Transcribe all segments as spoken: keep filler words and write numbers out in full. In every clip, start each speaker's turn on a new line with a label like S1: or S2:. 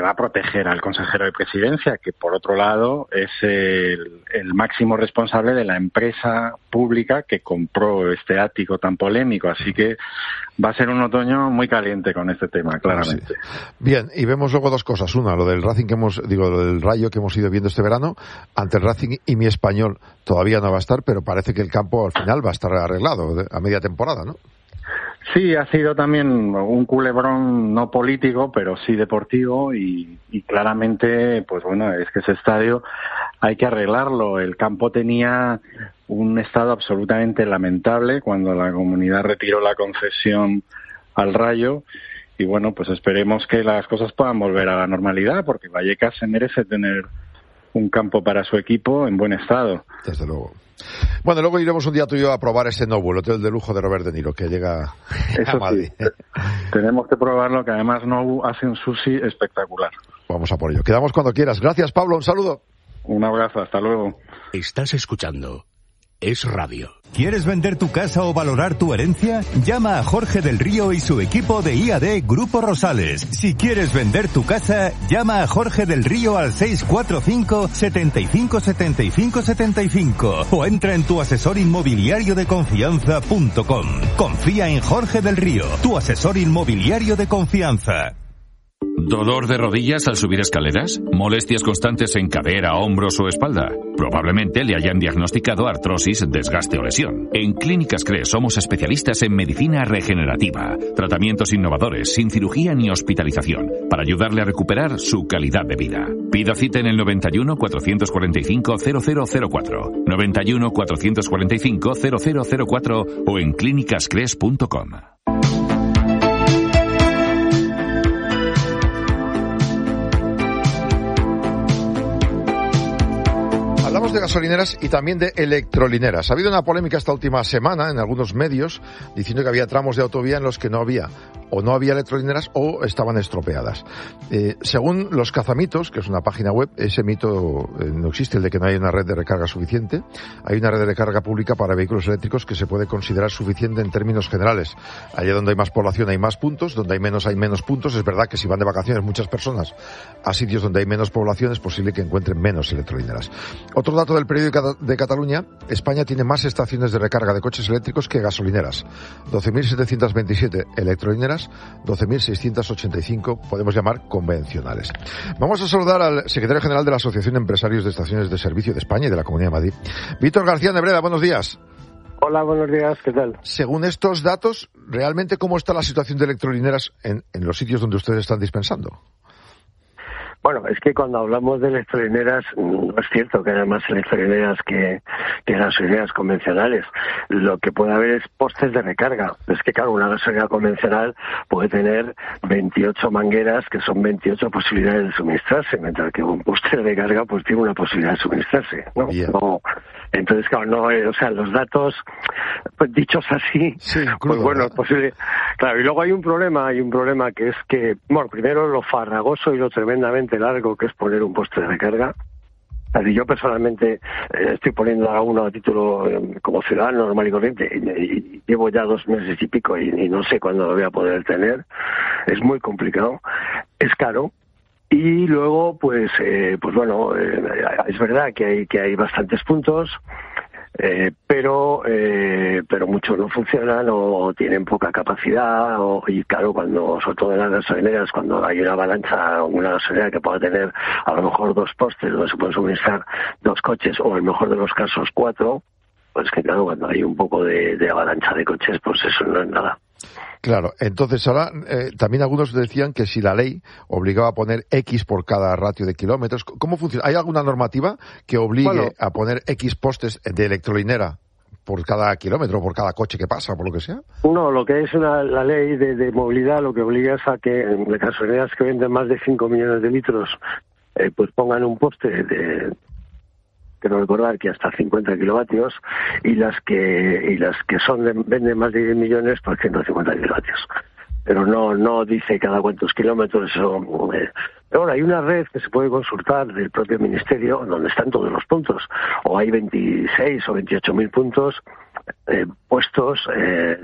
S1: va a proteger al consejero de Presidencia, que por otro lado es el, el máximo responsable de la empresa pública que compró este ático tan polémico. Así que va a ser un otoño muy caliente con este tema, claramente.
S2: Sí. Bien, y vemos luego dos cosas. Una, lo del Racing que hemos, digo, lo del Rayo que hemos ido viendo este verano. Ante el Racing y mi Español todavía no va a estar, pero parece que el campo al final va a estar arreglado a media temporada, ¿no?
S1: Sí, ha sido también un culebrón no político, pero sí deportivo y, y claramente, pues bueno, es que ese estadio hay que arreglarlo. El campo tenía un estado absolutamente lamentable cuando la comunidad retiró la concesión al Rayo y bueno, pues esperemos que las cosas puedan volver a la normalidad porque Vallecas se merece tener un campo para su equipo en buen estado.
S2: Desde luego. Bueno, luego iremos un día tú y yo a probar ese Nobu, el hotel de lujo de Robert De Niro, que llega
S1: Eso
S2: a Madrid.
S1: Sí, tenemos que probarlo, que además Nobu hace un sushi espectacular.
S2: Vamos a por ello. Quedamos cuando quieras. Gracias, Pablo. Un saludo.
S1: Un abrazo. Hasta luego.
S3: Estás escuchando Es Radio.
S4: ¿Quieres vender tu casa o valorar tu herencia? Llama a Jorge del Río y su equipo de I A D Grupo Rosales. Si quieres vender tu casa, llama a Jorge del Río al seis cuatro cinco, setenta y cinco, setenta y cinco, setenta y cinco o entra en tu asesor inmobiliario de confianza punto com. Confía en Jorge del Río, tu asesor inmobiliario de confianza.
S5: ¿Dolor de rodillas al subir escaleras? ¿Molestias constantes en cadera, hombros o espalda? Probablemente le hayan diagnosticado artrosis, desgaste o lesión. En Clínicas Cres somos especialistas en medicina regenerativa, tratamientos innovadores, sin cirugía ni hospitalización, para ayudarle a recuperar su calidad de vida. Pida cita en el noventa y uno, cuatrocientos cuarenta y cinco, cero cero cero cuatro, noventa y uno, cuatrocientos cuarenta y cinco, cero cero cero cuatro o en clínicas cres punto com.
S2: Hablamos de gasolineras y también de electrolineras. Ha habido una polémica esta última semana en algunos medios diciendo que había tramos de autovía en los que no había o no había electrolineras o estaban estropeadas. Eh, según los Cazamitos, que es una página web, ese mito eh, no existe, el de que no hay una red de recarga suficiente. Hay una red de recarga pública para vehículos eléctricos que se puede considerar suficiente en términos generales. Allá donde hay más población hay más puntos, donde hay menos hay menos puntos. Es verdad que si van de vacaciones muchas personas a sitios donde hay menos población es posible que encuentren menos electrolineras. Otro dato del periódico de Cataluña: España tiene más estaciones de recarga de coches eléctricos que gasolineras. doce mil setecientos veintisiete electrolineras, doce mil seiscientos ochenta y cinco podemos llamar convencionales. Vamos a saludar al secretario general de la Asociación de Empresarios de Estaciones de Servicio de España y de la Comunidad de Madrid, Víctor García Nebreda. Buenos días.
S6: Hola, buenos días, ¿qué tal?
S2: Según estos datos, ¿realmente cómo está la situación de electrolineras en, en los sitios donde ustedes están dispensando?
S6: Bueno, es que cuando hablamos de electrolineras, no es cierto que haya más electrolineras que, que gasolineras convencionales. Lo que puede haber es postes de recarga. Es que, claro, una gasolinera convencional puede tener veintiocho mangueras, que son veintiocho posibilidades de suministrarse, mientras que un poste de recarga pues tiene una posibilidad de suministrarse, ¿no?
S2: Yeah.
S6: no entonces, claro, no, eh, o sea, los datos, pues dichos así,
S2: sí,
S6: pues bueno,
S2: ¿verdad?
S6: es posible. Claro, y luego hay un problema, hay un problema que es que, bueno, primero lo farragoso y lo tremendamente largo que es poner un poste de recarga. Así, yo personalmente eh, estoy poniendo a uno a título eh, como ciudadano normal y corriente y, y llevo ya dos meses y pico y, y no sé cuándo lo voy a poder tener. Es muy complicado, es caro. Y luego, pues, eh, pues bueno, eh, es verdad que hay que hay bastantes puntos, eh, pero eh, pero muchos no funcionan o tienen poca capacidad o, y claro, cuando, sobre todo en las gasolineras, cuando hay una avalancha, una gasolinera que pueda tener a lo mejor dos postes donde se pueden suministrar dos coches o en el mejor de los casos cuatro, pues que claro, cuando hay un poco de, de avalancha de coches, pues eso no es nada.
S2: Claro, entonces ahora eh, también algunos decían que si la ley obligaba a poner X por cada ratio de kilómetros, ¿cómo funciona? ¿Hay alguna normativa que obligue bueno, a poner X postes de electrolinera por cada kilómetro, por cada coche que pasa, por lo que sea?
S6: No, lo que es una, la ley de, de movilidad lo que obliga es a que en gasolineras que venden más de cinco millones de litros eh, pues pongan un poste de... Quiero recordar que hasta cincuenta kilovatios y las que y las que son de, venden más de diez millones por ciento cincuenta kilovatios. Pero no no dice cada cuántos kilómetros. Eso, eh. Pero ahora hay una red que se puede consultar del propio ministerio donde están todos los puntos. O hay veintiséis o veintiocho mil puntos eh, puestos, eh,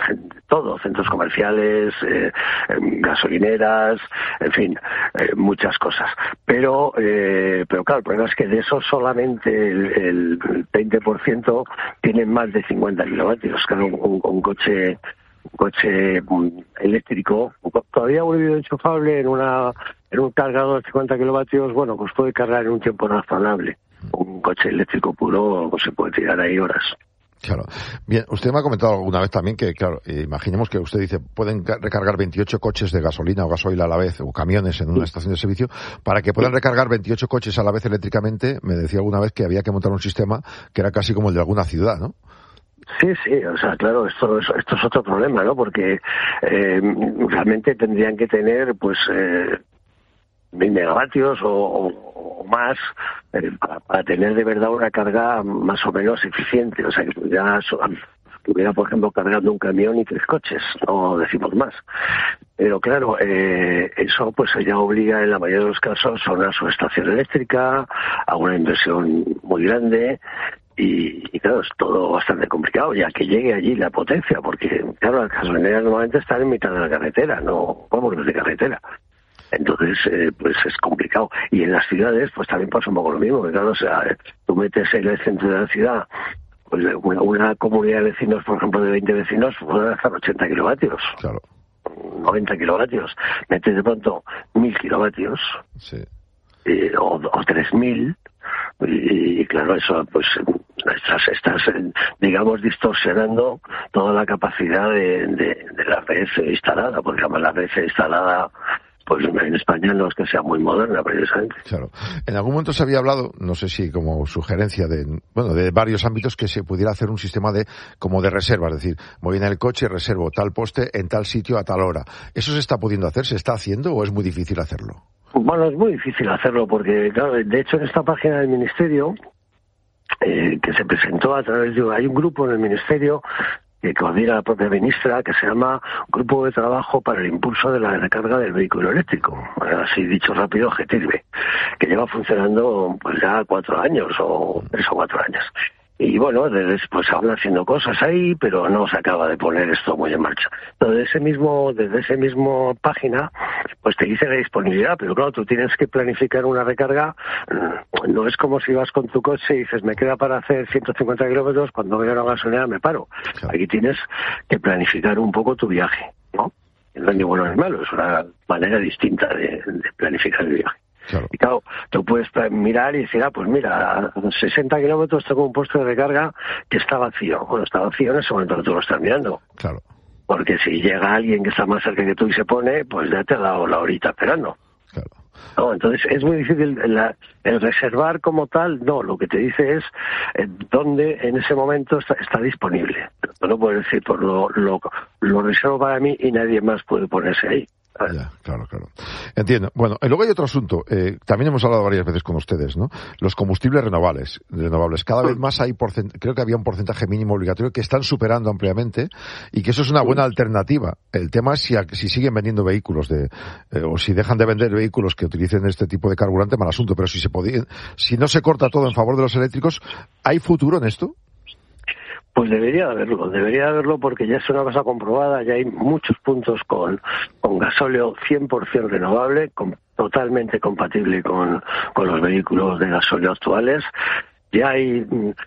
S6: todo, centros comerciales, eh, gasolineras, en fin, eh, muchas cosas. Pero, eh, pero claro, el problema es que de eso solamente el, el veinte por ciento tienen más de cincuenta kilovatios. Claro, un, un coche un coche eléctrico, todavía un híbrido enchufable en una en un cargador de cincuenta kilovatios, bueno, pues puede cargar en un tiempo razonable. Un coche eléctrico puro pues se puede tirar ahí horas.
S2: Claro. Bien, usted me ha comentado alguna vez también que, claro, imaginemos que usted dice, pueden recargar veintiocho coches de gasolina o gasoil a la vez, o camiones en una estación de servicio, para que puedan recargar veintiocho coches a la vez eléctricamente, me decía alguna vez que había que montar un sistema que era casi como el de alguna ciudad, ¿no?
S6: Sí, sí, o sea, claro, esto, esto es otro problema, ¿no? Porque eh, realmente tendrían que tener, pues, eh, mil megavatios o, o, o más eh, para, para tener de verdad una carga más o menos eficiente. O sea, que pudiera, que hubiera, por ejemplo, cargando un camión y tres coches, no decimos más. Pero claro, eh, eso pues ya obliga en la mayoría de los casos a una subestación eléctrica, a una inversión muy grande. Y, y claro, es todo bastante complicado, ya que llegue allí la potencia, porque claro, las gasolineras normalmente están en mitad de la carretera, no vamos desde carretera. Entonces, eh, pues es complicado. Y en las ciudades, pues también pasa un poco lo mismo, que claro, o sea, tú metes en el centro de la ciudad, pues una, una comunidad de vecinos, por ejemplo, de veinte vecinos, pueden hacer ochenta kilovatios.
S2: Claro.
S6: noventa kilovatios. Metes de pronto mil kilovatios.
S2: Sí.
S6: Eh, o, o tres mil. Y, y claro, eso pues estás, estás digamos distorsionando toda la capacidad de, de, de la red instalada, porque además la red instalada pues en España no es que sea muy moderna precisamente.
S2: Claro. En algún momento se había hablado, no sé si como sugerencia de, bueno, de varios ámbitos, que se pudiera hacer un sistema de, como de reserva, es decir, voy en el coche, reservo tal poste en tal sitio a tal hora. ¿Eso se está pudiendo hacer? ¿Se está haciendo o es muy difícil hacerlo?
S6: Bueno, es muy difícil hacerlo porque, claro, de hecho en esta página del Ministerio, eh, que se presentó a través de... Hay un grupo en el Ministerio que coordina la propia ministra, que se llama Grupo de Trabajo para el Impulso de la Recarga del Vehículo Eléctrico, así dicho rápido, G T I R B, que lleva funcionando pues ya cuatro años o tres o cuatro años. Y bueno, desde, pues se van haciendo cosas ahí, pero no se acaba de poner esto muy en marcha. Desde ese mismo, desde ese mismo página, pues te dice la disponibilidad, pero claro, tú tienes que planificar una recarga. No es como si vas con tu coche y dices, me queda para hacer ciento cincuenta kilómetros, cuando vaya a la gasolinera me paro. Claro. Aquí tienes que planificar un poco tu viaje, ¿no? No es ni bueno ni malo, es una manera distinta de, de planificar el viaje. Claro. Y claro, tú puedes mirar y decir, ah, pues mira, a sesenta kilómetros tengo un puesto de recarga que está vacío. Bueno, está vacío en ese momento que tú lo estás mirando.
S2: Claro.
S6: Porque si llega alguien que está más cerca que tú y se pone, pues ya te ha dado la horita esperando.
S2: Claro.
S6: No, entonces es muy difícil la, el reservar como tal. No, lo que te dice es eh, dónde en ese momento está, está disponible. No lo puedes decir, pues lo, lo, lo reservo para mí y nadie más puede ponerse ahí.
S2: Ya, claro, claro. Entiendo. Bueno, y luego hay otro asunto. Eh, también hemos hablado varias veces con ustedes, ¿no? Los combustibles renovables. renovables. Cada vez más hay, porcent- creo que había un porcentaje mínimo obligatorio que están superando ampliamente y que eso es una buena alternativa. El tema es si, si siguen vendiendo vehículos de, eh, o si dejan de vender vehículos que utilicen este tipo de carburante, mal asunto. Pero si se podía, si no se corta todo en favor de los eléctricos, ¿hay futuro en esto?
S6: Pues debería de haberlo, debería de haberlo porque ya es una cosa comprobada, ya hay muchos puntos con, con gasóleo cien por ciento renovable, con, totalmente compatible con, con los vehículos de gasóleo actuales. Ya hay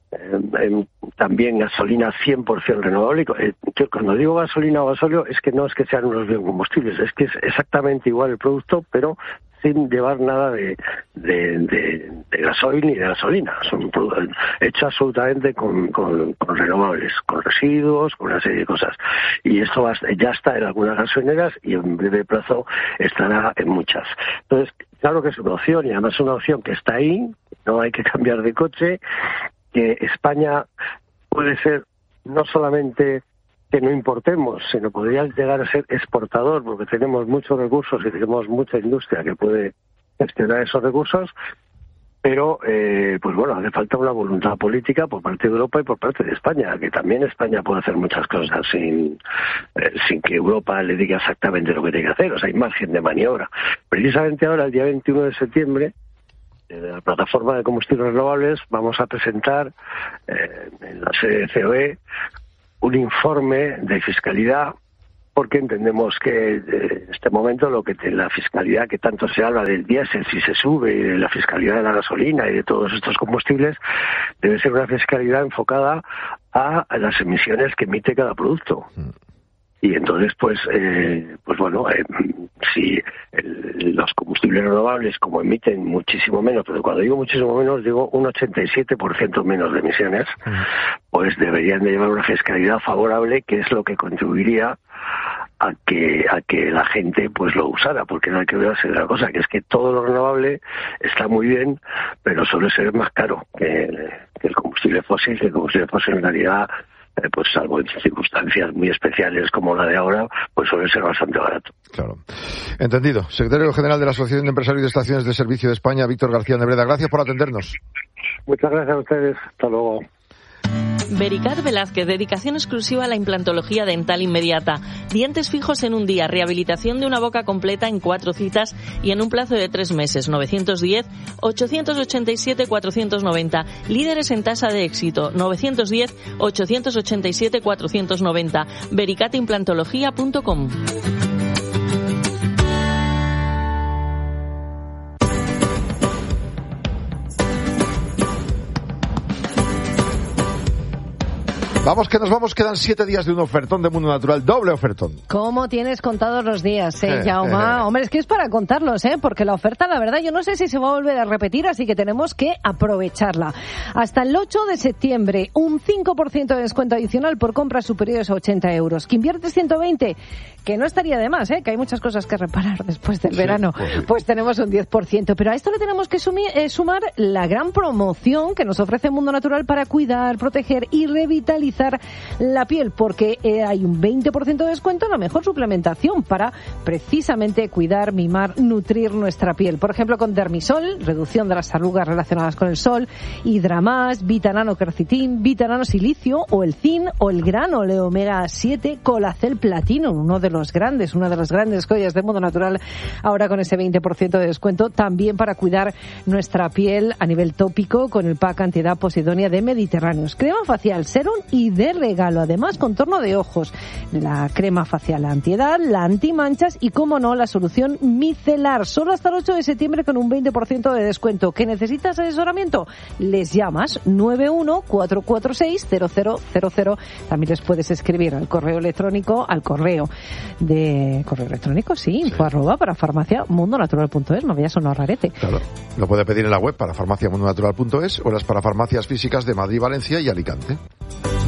S6: eh, también gasolina cien por ciento renovable. Eh, cuando digo gasolina o gasóleo es que no es que sean unos biocombustibles, es que es exactamente igual el producto, pero sin llevar nada de, de, de, de gasoil ni de gasolina. Son hechos absolutamente con, con, con renovables, con residuos, con una serie de cosas. Y esto va, ya está en algunas gasolineras y en breve plazo estará en muchas. Entonces, claro que es una opción y además es una opción que está ahí, no hay que cambiar de coche, que España puede ser no solamente que no importemos, sino podría llegar a ser exportador, porque tenemos muchos recursos y tenemos mucha industria que puede gestionar esos recursos, pero eh, pues bueno, hace falta una voluntad política por parte de Europa y por parte de España, que también España puede hacer muchas cosas sin, eh, sin que Europa le diga exactamente lo que tiene que hacer, o sea, hay margen de maniobra. Precisamente ahora, el día veintiuno de septiembre, de la plataforma de combustibles renovables, vamos a presentar eh, en la sede de C O E un informe de fiscalidad, porque entendemos que en este momento lo que te, la fiscalidad que tanto se habla del diésel, si se sube, y de la fiscalidad de la gasolina y de todos estos combustibles, debe ser una fiscalidad enfocada a, a las emisiones que emite cada producto. Y entonces, pues, eh, pues bueno, eh, si el, los combustibles renovables, como emiten muchísimo menos, pero cuando digo muchísimo menos, digo un ochenta y siete por ciento menos de emisiones, pues deberían de llevar una fiscalidad favorable, que es lo que contribuiría a que a que la gente pues lo usara, porque no hay que olvidarse de la cosa, que es que todo lo renovable está muy bien, pero suele ser más caro que el, que el combustible fósil, que el combustible fósil en realidad, eh, pues salvo en circunstancias muy especiales como la de ahora, pues suele ser bastante barato.
S2: Claro. Entendido. Secretario General de la Asociación de Empresarios de Estaciones de Servicio de España, Víctor García Nebreda, gracias por atendernos.
S6: Muchas gracias a ustedes. Hasta luego.
S7: Vericat Velázquez, dedicación exclusiva a la implantología dental inmediata. Dientes fijos en un día, rehabilitación de una boca completa en cuatro citas y en un plazo de tres meses. novecientos diez, ochocientos ochenta y siete, cuatrocientos noventa. Líderes en tasa de éxito. novecientos diez, ochocientos ochenta y siete, cuatrocientos noventa. vericat implantología punto com.
S2: Vamos que nos vamos, quedan siete días de un ofertón de Mundo Natural, doble ofertón.
S8: ¿Cómo tienes contados los días, eh,
S2: eh
S8: Jaume?
S2: Eh.
S8: Hombre, es que es para contarlos, ¿eh? Porque la oferta, la verdad, yo no sé si se va a volver a repetir, así que tenemos que aprovecharla. Hasta el ocho de septiembre, un cinco por ciento de descuento adicional por compras superiores a ochenta euros. ¿Que inviertes ciento veinte? Que no estaría de más, ¿eh? Que hay muchas cosas que reparar después del
S2: sí,
S8: verano.
S2: Pues, sí.
S8: Pues tenemos un diez por ciento. Pero a esto le tenemos que sumir, eh, sumar la gran promoción que nos ofrece Mundo Natural para cuidar, proteger y revitalizar la piel, porque eh, hay un veinte por ciento de descuento en la mejor suplementación para precisamente cuidar, mimar, nutrir nuestra piel. Por ejemplo, con Dermisol, reducción de las arrugas relacionadas con el sol, Hidramas, Vitanano Quercitin, Vitanano Silicio, o el Zinc, o el Granole Omega siete, Colacel Platino, uno de los grandes, una de las grandes joyas del Mundo Natural, ahora con ese veinte por ciento de descuento, también para cuidar nuestra piel a nivel tópico con el pack antiedad Posidonia de Mediterráneos. Crema facial, serum y de regalo. Además, contorno de ojos, la crema facial antiedad, la antimanchas y, como no, la solución micelar. Solo hasta el ocho de septiembre con un veinte por ciento de descuento. ¿Que necesitas asesoramiento? Les llamas nueve uno cuatro cuatro seis cero cero cero cero. También les puedes escribir al correo electrónico, al correo de correo electrónico, sí, info sí. arroba para farmacia mundo natural punto es. Me había sonado rarete.
S2: Claro. Lo puede pedir en la web para farmacia mundo natural punto es o las para farmacias físicas de Madrid, Valencia y Alicante.